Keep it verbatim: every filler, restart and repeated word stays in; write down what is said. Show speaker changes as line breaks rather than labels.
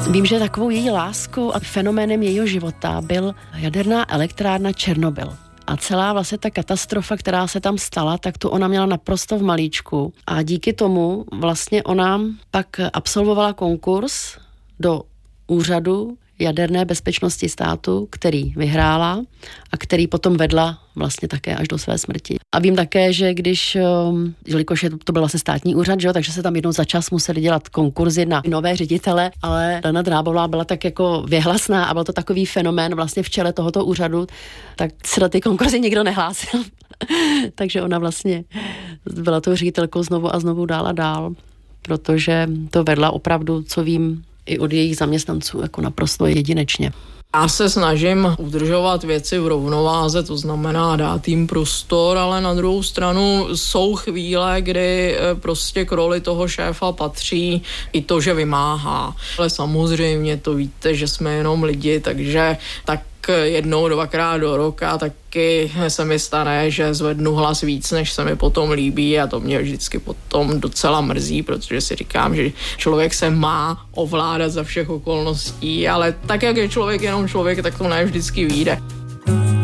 Vím, že takovou její láskou a fenoménem jejího života byl jaderná elektrárna Černobyl. A celá vlastně ta katastrofa, která se tam stala, tak tu ona měla naprosto v malíčku. A díky tomu vlastně ona pak absolvovala konkurs do úřadu jaderné bezpečnosti státu, který vyhrála a který potom vedla vlastně také až do své smrti. A vím také, že když, jelikož to byl vlastně státní úřad, že jo, takže se tam jednou za čas museli dělat konkurzy na nové ředitele, ale Lena Drábová byla tak jako věhlasná a byl to takový fenomén vlastně v čele tohoto úřadu, tak se na ty konkurzy nikdo nehlásil. Takže ona vlastně byla tou ředitelkou znovu a znovu dál a dál, protože to vedla opravdu, co vím, i od jejich zaměstnanců jako naprosto jedinečně.
Já se snažím udržovat věci v rovnováze, to znamená dát jim prostor, ale na druhou stranu jsou chvíle, kdy prostě k roli toho šéfa patří i to, že vymáhá. Ale samozřejmě to víte, že jsme jenom lidi, takže tak jednou, dvakrát do roka taky se mi stane, že zvednu hlas víc, než se mi potom líbí a to mě vždycky potom docela mrzí, protože si říkám, že člověk se má ovládat za všech okolností, ale tak, jak je člověk jenom člověk, tak to ne vždycky vyjde.